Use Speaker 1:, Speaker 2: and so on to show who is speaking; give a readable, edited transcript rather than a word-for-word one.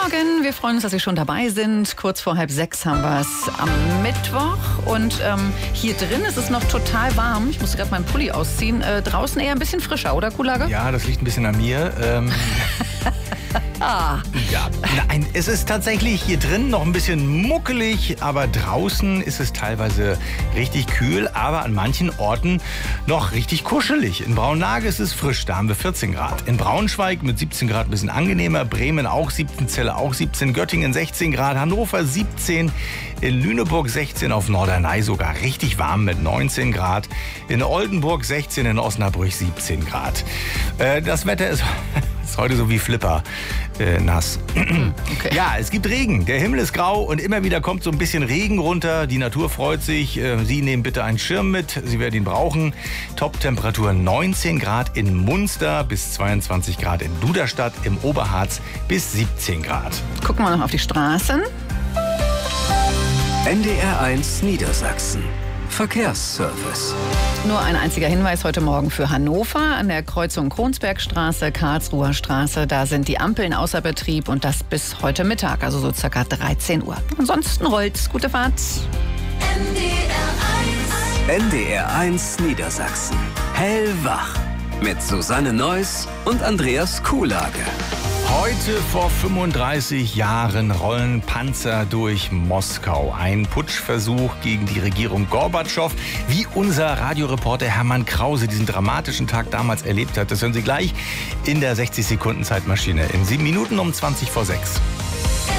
Speaker 1: Morgen, wir freuen uns, dass Sie schon dabei sind. Kurz vor 5:30 haben wir es am Mittwoch. Und hier drin ist es noch total warm. Ich musste gerade meinen Pulli ausziehen. Draußen eher ein bisschen frischer, oder Kuhlage?
Speaker 2: Ja, das liegt ein bisschen an mir. Ja, nein, es ist tatsächlich hier drin noch ein bisschen muckelig, aber draußen ist es teilweise richtig kühl, aber an manchen Orten noch richtig kuschelig. In Braunlage ist es frisch, da haben wir 14 Grad. In Braunschweig mit 17 Grad ein bisschen angenehmer, Bremen auch 17, Celle auch 17, Göttingen 16 Grad, Hannover 17, in Lüneburg 16, auf Norderney sogar richtig warm mit 19 Grad, in Oldenburg 16, in Osnabrück 17 Grad. Das Wetter ist heute so wie Flipper nass.
Speaker 1: Okay.
Speaker 2: Ja, es gibt Regen. Der Himmel ist grau und immer wieder kommt so ein bisschen Regen runter. Die Natur freut sich. Sie nehmen bitte einen Schirm mit. Sie werden ihn brauchen. Top-Temperatur 19 Grad in Munster bis 22 Grad in Duderstadt, im Oberharz bis 17 Grad.
Speaker 1: Gucken wir noch auf die Straßen.
Speaker 3: NDR1 Niedersachsen. Verkehrsservice.
Speaker 1: Nur ein einziger Hinweis heute Morgen für Hannover. An der Kreuzung Kronsbergstraße, Karlsruher Straße, da sind die Ampeln außer Betrieb und das bis heute Mittag, also so circa 13 Uhr. Ansonsten rollt's. Gute Fahrt.
Speaker 3: NDR1 Niedersachsen. Hellwach. Mit Susanne Neuss und Andreas Kuhlage.
Speaker 2: Heute vor 35 Jahren rollen Panzer durch Moskau. Ein Putschversuch gegen die Regierung Gorbatschow. Wie unser Radioreporter Hermann Krause diesen dramatischen Tag damals erlebt hat, das hören Sie gleich in der 60-Sekunden-Zeitmaschine. In 7 Minuten um 20 vor 6.